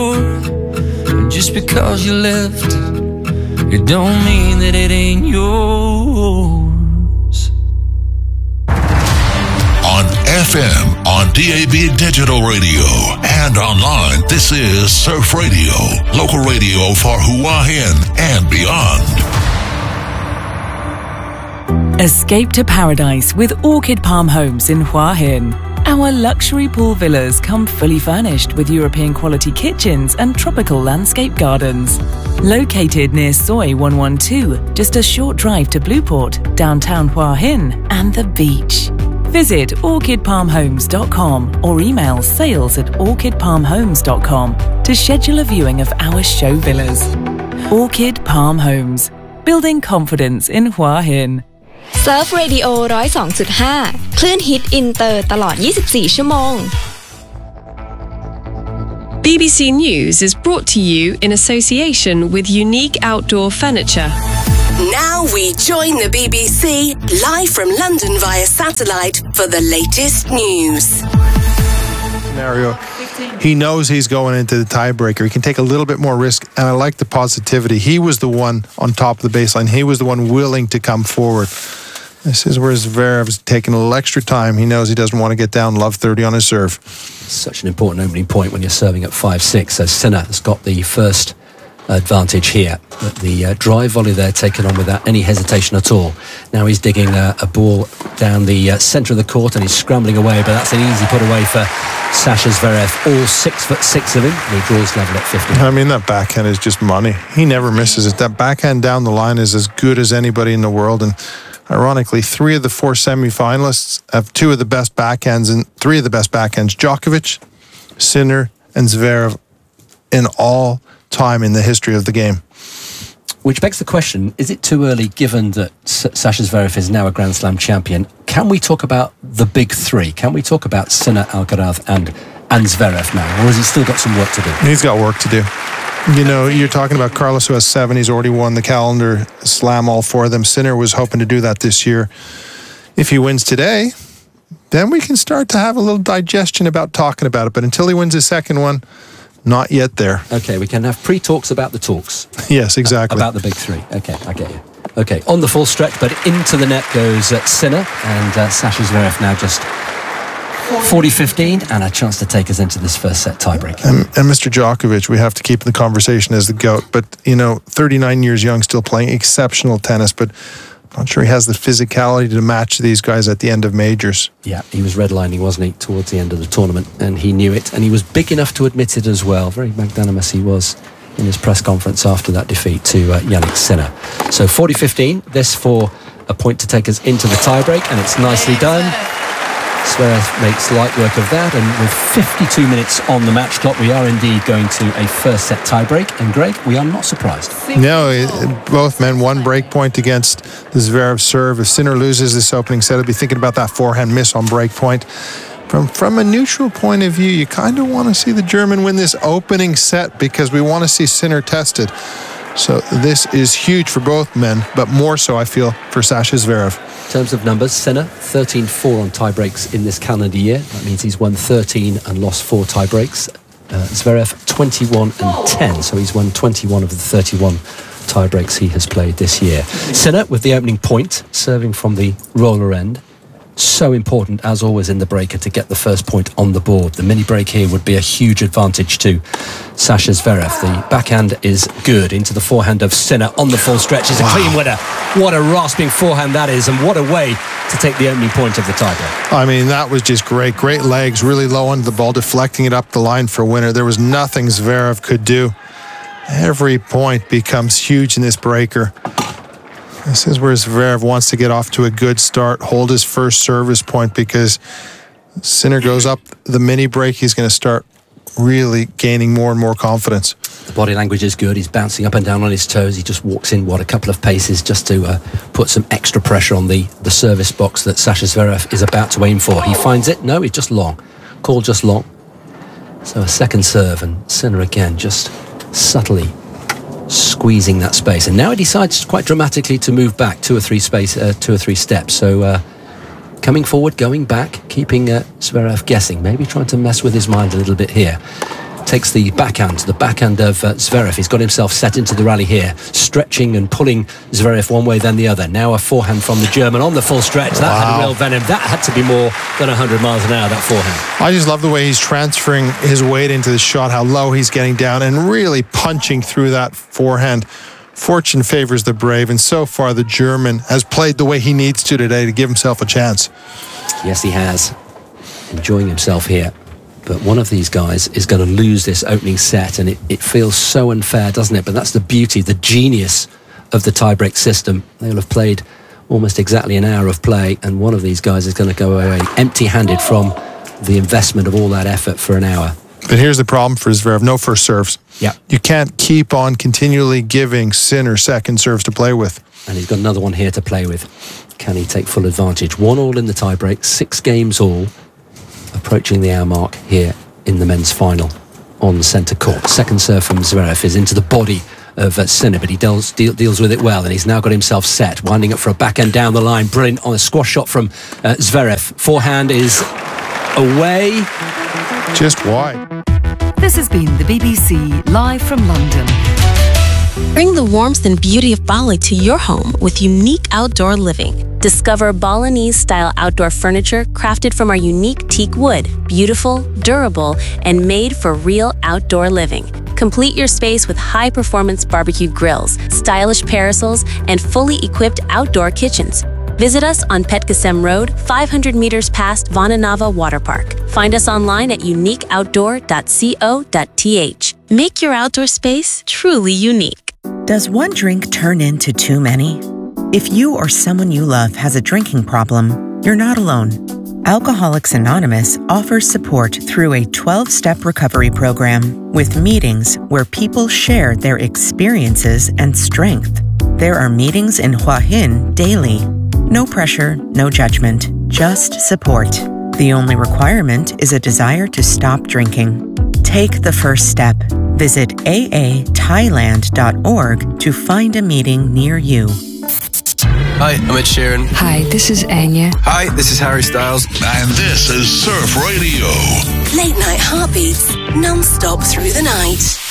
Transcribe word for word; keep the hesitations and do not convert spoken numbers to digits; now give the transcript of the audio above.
Just because you left, it don't mean that it ain't yours. On F M, on D A B Digital Radio, and online, this is Surf Radio, local radio for Hua Hin and beyond. Escape to paradise with Orchid Palm Homes in Hua Hin. Our luxury pool villas come fully furnished with European quality kitchens and tropical landscape gardens. Located near Soi one one two, just a short drive to Blueport, downtown Hua Hin, and the beach. Visit orchid palm homes dot com or email sales at orchid palm homes dot com to schedule a viewing of our show villas. Orchid Palm Homes, building confidence in Hua Hin. Surf Radio หนึ่งศูนย์สองจุดห้า คลื่นฮิตอินเตอร์ตลอดยี่สิบสี่ชั่วโมง B B C News is brought to you in association with Unique Outdoor Furniture. Now we join the B B C live from London via satellite for the latest news. Scenario. He knows he's going into the tiebreaker. He can take a little bit more risk, and I like the positivity. He was the one on top of the baseline. He was the one willing to come forward. This is where Zverev's taking a little extra time. He knows he doesn't want to get down love thirty on his serve. Such an important opening point when you're serving at five six. So Sinner has got the first advantage here. But the uh, drive volley there taken on without any hesitation at all. Now he's digging uh, a ball down the uh, centre of the court and he's scrambling away, but that's an easy put away for Sasha Zverev. All six foot six of him, and he draws level at fifty. I mean, that backhand is just money. He never misses it. That backhand down the line is as good as anybody in the world, and ironically, three of the four semi-finalists have two of the best backhands and three of the best backhands. Djokovic, Sinner, and Zverev in all time in the history of the game. Which begs the question, is it too early, given that S- Sasha Zverev is now a Grand Slam champion? Can we talk about the big three? Can we talk about Sinner, Alcaraz and, and Zverev now? Or has he still got some work to do? He's got work to do. You know, you're talking about Carlos, who has seven. He's already won the calendar slam, all four of them. Sinner was hoping to do that this year. If he wins today, then we can start to have a little digestion about talking about it. But until he wins his second one, not yet there. Okay, we can have pre-talks about the talks. Yes, exactly. About the big three. Okay, I get you. Okay, on the full stretch, but into the net goes uh, Sinner, and uh, Sasha Zverev now just forty fifteen, and a chance to take us into this first set tiebreak. And, and Mister Djokovic, we have to keep the conversation as the GOAT, but, you know, thirty-nine years young, still playing exceptional tennis, but I'm not sure he has the physicality to match these guys at the end of majors. Yeah, he was redlining, wasn't he, towards the end of the tournament, and he knew it, and he was big enough to admit it as well. Very magnanimous he was in his press conference after that defeat to uh, Jannik Sinner. So forty fifteen, this for a point to take us into the tiebreak, and it's nicely done. Zverev makes light work of that, and with fifty-two minutes on the match clock, we are indeed going to a first set tiebreak, and Greg, we are not surprised. No, it, both men, one break point against the Zverev serve. If Sinner loses this opening set, he'll be thinking about that forehand miss on break point. From, from a neutral point of view, you kind of want to see the German win this opening set because we want to see Sinner tested. So this is huge for both men, but more so, I feel, for Sasha Zverev. In terms of numbers, Sinner thirteen four on tie-breaks in this calendar year. That means he's won thirteen and lost four tie-breaks. Uh, Zverev twenty-one and ten, so he's won twenty-one of the thirty-one tie-breaks he has played this year. Sinner with the opening point, serving from the roller end. So important, as always, in the breaker to get the first point on the board. The mini break here would be a huge advantage to Sasha Zverev. The backhand is good into the forehand of Sinner on the full stretch. It's a wow. Clean winner. What a rasping forehand that is, and what a way to take the opening point of the tiebreak. I mean, that was just great. Great legs, really low under the ball, deflecting it up the line for a winner. There was nothing Zverev could do. Every point becomes huge in this breaker. This is where Zverev wants to get off to a good start, hold his first service point, because Sinner goes up the mini break, he's going to start really gaining more and more confidence. The body language is good. He's bouncing up and down on his toes. He just walks in, what, a couple of paces just to uh, put some extra pressure on the, the service box that Sasha Zverev is about to aim for. He finds it. No, it's just long. Called just long. So a second serve, and Sinner again just subtly squeezing that space, and now he decides quite dramatically to move back two or three space, uh, two or three steps. So uh, coming forward, going back, keeping uh, Zverev guessing, maybe trying to mess with his mind a little bit here. takes the backhand to the backhand of uh, Zverev. He's got himself set into the rally here, stretching and pulling Zverev one way then the other. Now a forehand from the German on the full stretch. That wow. had a real venom. That had to be more than one hundred miles an hour, that forehand. I just love the way he's transferring his weight into the shot, how low he's getting down, and really punching through that forehand. Fortune favors the brave, and so far the German has played the way he needs to today to give himself a chance. Yes, he has. Enjoying himself here. But one of these guys is going to lose this opening set, and it, it feels so unfair, doesn't it? But that's the beauty, the genius of the tie-break system. They'll have played almost exactly an hour of play, and one of these guys is going to go away empty-handed from the investment of all that effort for an hour. But here's the problem for Zverev, no first serves. Yeah. You can't keep on continually giving Sinner second serves to play with. And he's got another one here to play with. Can he take full advantage? One all in the tie-break, six games all, approaching the hour mark here in the men's final on the centre court. Second serve from Zverev is into the body of uh, Sinner, but he deals, deal, deals with it well, and he's now got himself set, winding up for a backhand down the line. Brilliant on a squash shot from uh, Zverev. Forehand is away. Just wide. This has been the B B C live from London. Bring the warmth and beauty of Bali to your home with unique outdoor living. Discover Balinese-style outdoor furniture crafted from our unique teak wood, beautiful, durable, and made for real outdoor living. Complete your space with high-performance barbecue grills, stylish parasols, and fully equipped outdoor kitchens. Visit us on Petkasem Road, five hundred meters past Vananava Water Park. Find us online at unique outdoor dot co dot t h. Make your outdoor space truly unique. Does one drink turn into too many? If you or someone you love has a drinking problem, you're not alone. Alcoholics Anonymous offers support through a twelve-step recovery program with meetings where people share their experiences and strength. There are meetings in Hua Hin daily. No pressure, no judgment, just support. The only requirement is a desire to stop drinking. Take the first step. Visit a a thailand dot org to find a meeting near you. Hi, I'm Ed Sheeran. Hi, this is Anya. Hi, this is Harry Styles. And this is Surf Radio. Late night heartbeats, non-stop through the night.